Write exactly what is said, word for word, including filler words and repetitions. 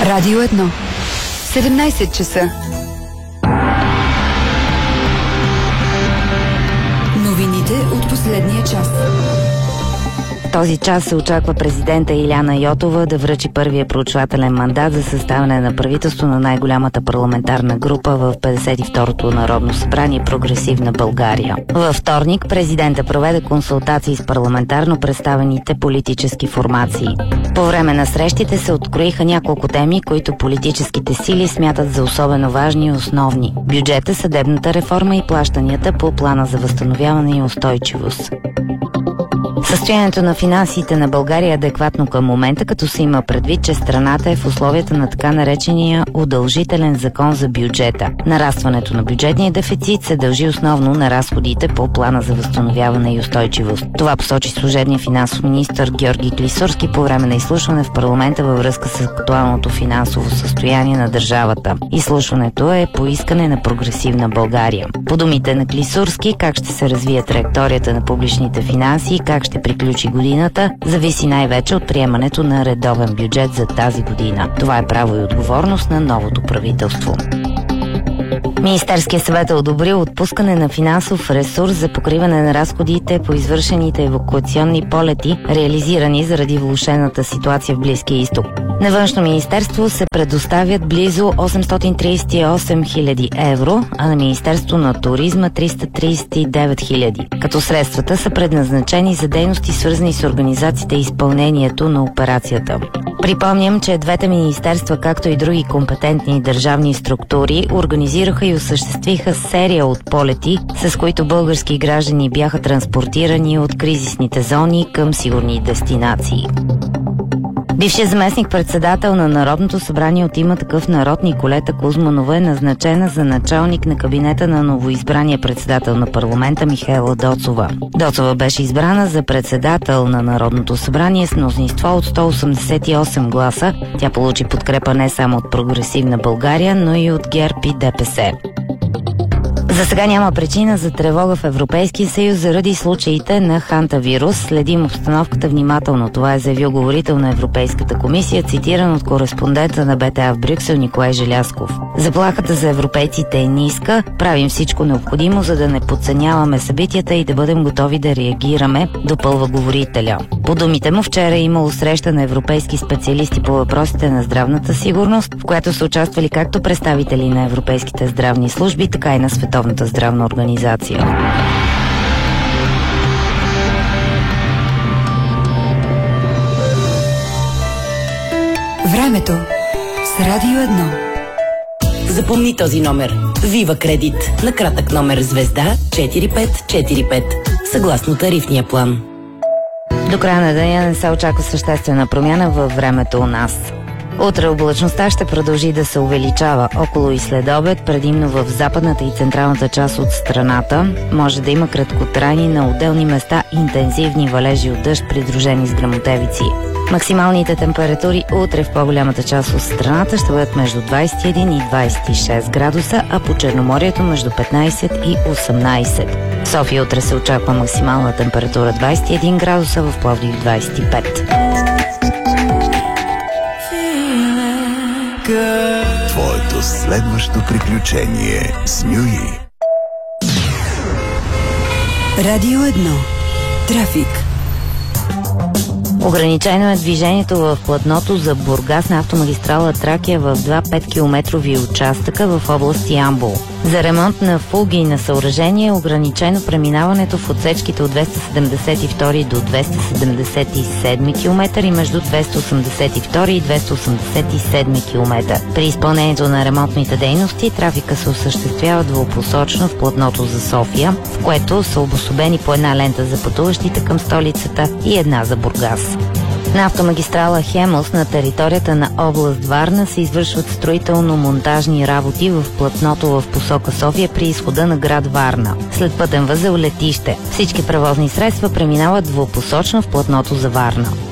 Радио едно. седемнайсет часа. Новините от последния час. Този час се очаква президента Иляна Йотова да връчи първия проучвателен мандат за съставяне на правителство на най-голямата парламентарна група в петдесет и второто Народно събрание Прогресивна България. Във вторник президента проведе консултации с парламентарно представените политически формации. По време на срещите се откроиха няколко теми, които политическите сили смятат за особено важни и основни: бюджета, съдебната реформа и плащанията по плана за възстановяване и устойчивост. Състоянието на финансите на България е адекватно към момента, като се има предвид, че страната е в условията на така наречения удължителен закон за бюджета. Нарастването на бюджетния дефицит се дължи основно на разходите по плана за възстановяване и устойчивост. Това посочи служебният финансов министър Георги Клисурски по време на изслушване в парламента във връзка с актуалното финансово състояние на държавата. Изслушването е по искане на Прогресивна България. По думите на Клисурски, как ще се развие траекторията на публичните финанси и как ще приключи годината, зависи най-вече от приемането на редовен бюджет за тази година. Това е право и отговорност на новото правителство. Министерският съвет е одобрил отпускане на финансов ресурс за покриване на разходите по извършените евакуационни полети, реализирани заради влошената ситуация в Близкия изток. На Външно министерство се предоставят близо осемстотин трийсет и осем хиляди евро, а на Министерство на туризма триста трийсет и девет хиляди, като средствата са предназначени за дейности, свързани с организацията и изпълнението на операцията. Припомням, че двете министерства, както и други компетентни държавни структури, организираха и осъществиха серия от полети, с които български граждани бяха транспортирани от кризисните зони към сигурни дестинации. Бившият заместник-председател на Народното събрание от Има такъв народ Николета Кузманова е назначена за началник на кабинета на новоизбрания председател на парламента Михаела Доцова. Доцова беше избрана за председател на Народното събрание с мнозинство от сто осемдесет и осем гласа. Тя получи подкрепа не само от Прогресивна България, но и от ГЕРБ и ДПС. За сега няма причина за тревога в Европейския съюз заради случаите на хантавирус. Следим обстановката внимателно. Това е заявил говорител на Европейската комисия, цитиран от кореспондента на БТА в Брюксел Николай Желязков. Заплахата за европейците е ниска. Правим всичко необходимо, за да не подценяваме събитията и да бъдем готови да реагираме, допълва говорителя. По думите му, вчера е имало среща на европейски специалисти по въпросите на здравната сигурност, в която са участвали както представители на европейските здравни служби, така и на Световната здравна организация. Времето с Радио едно. Запомни този номер. Вива Кредит. На кратък номер звезда четири пет четири пет. Съгласно тарифния план. До края на деня не се очаква съществена промяна във времето у нас. Утре облачността ще продължи да се увеличава около и след обед, предимно в западната и централната част от страната. Може да има краткотрайни, на отделни места интензивни валежи от дъжд, придружени с гръмотевици. Максималните температури утре в по-голямата част от страната ще бъдат между двайсет и един и двайсет и шест градуса, а по Черноморието между петнайсет и осемнайсет. В София утре се очаква максимална температура двайсет и един градуса, в Пловдив двайсет и пет. Твоето следващо приключение с Нюи. Радио едно. Трафик. Ограничено е движението в платното за Бургас на автомагистрала Тракия в два петкилометрови участъка в област Ямбол. За ремонт на фуги на съоръжение е ограничено преминаването в отсечките от двеста седемдесет и втори до двеста седемдесет и седми километър и между двеста осемдесет и втори и двеста осемдесет и седми километър. При изпълнението на ремонтните дейности трафика се осъществява двупосочно в платното за София, в което са обособени по една лента за пътуващите към столицата и една за Бургас. На автомагистрала Хемус на територията на област Варна се извършват строително-монтажни работи в платното в посока София при изхода на град Варна. След пътен възел летище. Всички превозни средства преминават двупосочно в платното за Варна.